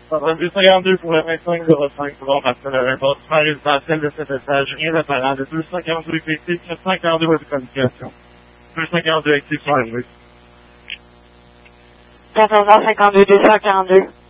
Rendu 52 pour le 2505 pour le bâtiment résidentiel de cet étage, rien d'apparent de 242 effectifs, 442 de communication. 242 actifs sont arrivés. 14h52, 242.